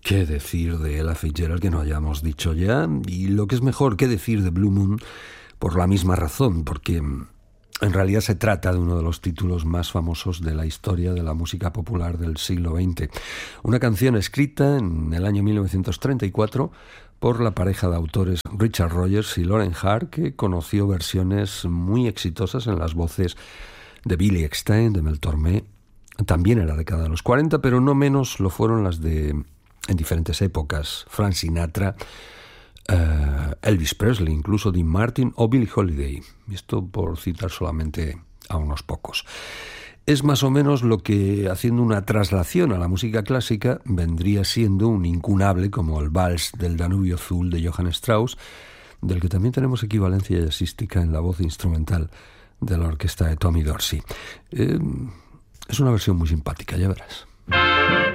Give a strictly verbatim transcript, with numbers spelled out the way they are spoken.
¿Qué decir de Ella Fitzgerald que no hayamos dicho ya? Y lo que es mejor, ¿qué decir de Blue Moon? Por la misma razón, porque en realidad se trata de uno de los títulos más famosos de la historia de la música popular del siglo veinte. Una canción escrita en el año mil novecientos treinta y cuatro por la pareja de autores Richard Rodgers y Loren Hart, que conoció versiones muy exitosas en las voces de Billy Eckstine, de Mel Tormé. También en la década de los cuarenta, pero no menos lo fueron las de, en diferentes épocas, Frank Sinatra, Uh, Elvis Presley, incluso Dean Martin o Billie Holiday. Esto por citar solamente a unos pocos. Es más o menos lo que, haciendo una traslación a la música clásica, vendría siendo un incunable como el Vals del Danubio Azul de Johann Strauss, del que también tenemos equivalencia jazzística en la voz instrumental de la orquesta de Tommy Dorsey. Eh, es una versión muy simpática, ya verás.